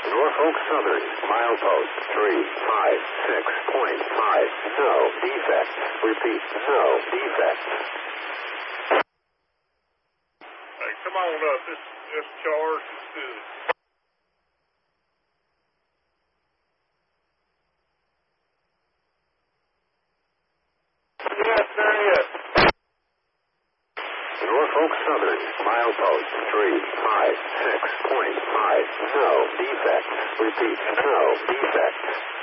Norfolk Southern, milepost 356.5. No defects. Repeat, no defects. Hey, come on up. This charge is good. Yes, sir, yes. Norfolk Southern, milepost 356.5. No defects. Repeat, no defects.